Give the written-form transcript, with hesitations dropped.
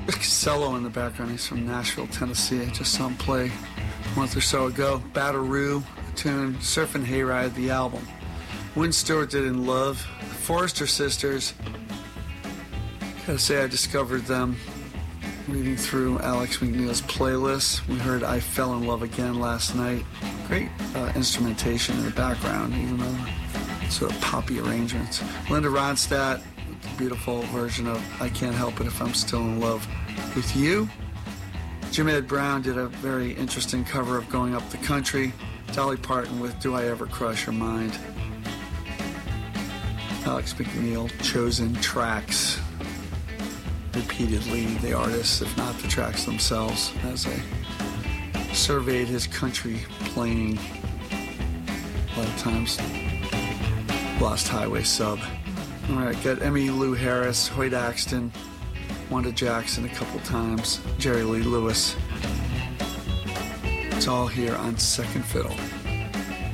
Rick Costello in the background. He's from Nashville, Tennessee. I just saw him play a month or so ago. Batteroo, the tune. Surfin' Hayride, the album. Wynn Stewart did In Love. The Forrester Sisters. Gotta say, I discovered them reading through Alex McNeil's playlist. We heard I Fell in Love Again last night. Great instrumentation in the background, even though sort of poppy arrangements. Linda Ronstadt, the beautiful version of I Can't Help It If I'm Still in Love with You. Jim Ed Brown did a very interesting cover of Going Up the Country. Dolly Parton with Do I Ever Cross Your Mind. Alex McNeil chosen tracks repeatedly, the artists, if not the tracks themselves, as I surveyed his country playing. A lot of times, Lost Highway sub. All right, got Emmylou Harris, Hoyt Axton, Wanda Jackson a couple times, Jerry Lee Lewis. It's all here on Second Fiddle.